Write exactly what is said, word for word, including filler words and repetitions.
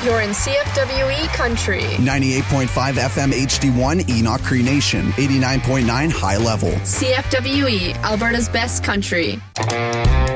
You're in C F W E Country. ninety-eight point five F M H D one Enoch Cree Nation. eighty-nine point nine High Level. C F W E, Alberta's best country.